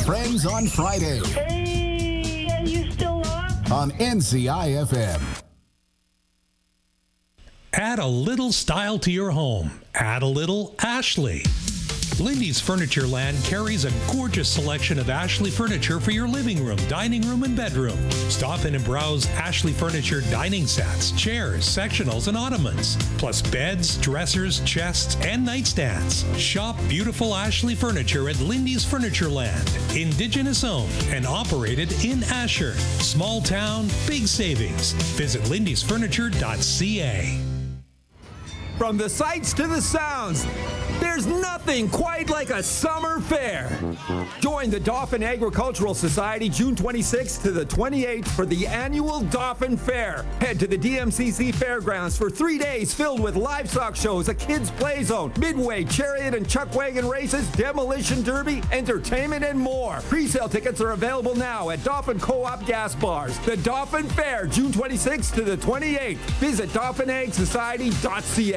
Friends on Friday Hey, are you still up? on NCIFM. Add a little style to your home. Add a little Ashley. Lindy's Furniture Land carries a gorgeous selection of Ashley furniture for your living room, dining room, and bedroom. Stop in and browse Ashley Furniture dining sets, chairs, sectionals, and ottomans, plus beds, dressers, chests, and nightstands. Shop beautiful Ashley furniture at Lindy's Furniture Land. Indigenous owned and operated in Asher. Small town, big savings. Visit lindysfurniture.ca. From the sights to the sounds, there's nothing quite like a summer fair. Join the Dauphin Agricultural Society June 26th to the 28th for the annual Dauphin Fair. Head to the DMCC Fairgrounds for 3 days filled with livestock shows, a kids' play zone, midway, chariot and chuck wagon races, demolition derby, entertainment, and more. Pre-sale tickets are available now at Dauphin Co-op gas bars. The Dauphin Fair, June 26th to the 28th. Visit DauphinAgSociety.ca.